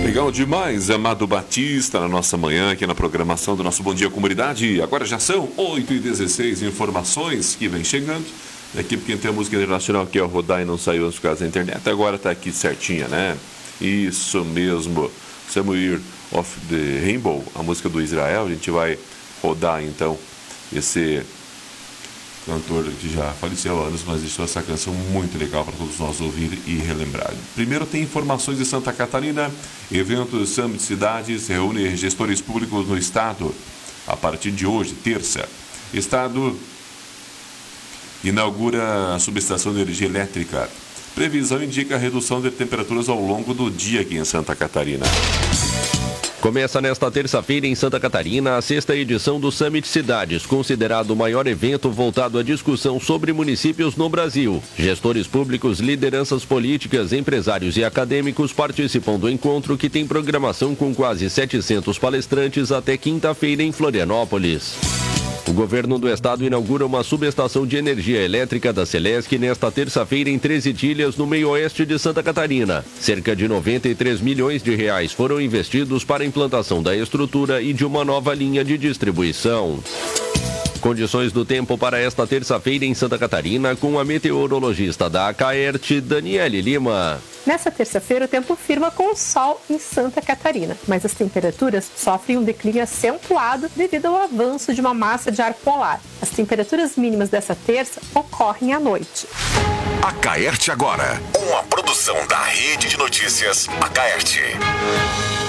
Legal demais, Amado Batista, na nossa manhã, aqui na programação do nosso Bom Dia Comunidade. Agora já são 8h16, informações que vem chegando. Aqui, porque tem a música internacional que é o Rodar e não saiu por causa da internet, agora tá aqui certinha, né? Isso mesmo, Somewhere of the Rainbow, a música do Israel. A gente vai rodar então esse cantor que já faleceu há anos, mas deixou essa canção muito legal para todos nós ouvir e relembrar. Primeiro tem informações de Santa Catarina. Evento Summit Cidades reúne gestores públicos no estado. A partir de hoje, terça, estado inaugura a subestação de energia elétrica. Previsão indica a redução de temperaturas ao longo do dia aqui em Santa Catarina. Começa nesta terça-feira em Santa Catarina a 6ª edição do Summit Cidades, considerado o maior evento voltado à discussão sobre municípios no Brasil. Gestores públicos, lideranças políticas, empresários e acadêmicos participam do encontro, que tem programação com quase 700 palestrantes até quinta-feira em Florianópolis. O governo do estado inaugura uma subestação de energia elétrica da Celesc nesta terça-feira em 13 Ilhas, no meio-oeste de Santa Catarina. Cerca de 93 milhões de reais foram investidos para a implantação da estrutura e de uma nova linha de distribuição. Condições do tempo para esta terça-feira em Santa Catarina, com a meteorologista da Acaerte, Daniele Lima. Nessa terça-feira, o tempo firma com sol em Santa Catarina, mas as temperaturas sofrem um declínio acentuado devido ao avanço de uma massa de ar polar. As temperaturas mínimas dessa terça ocorrem à noite. Acaerte agora, uma produção da Rede de Notícias Acaerte.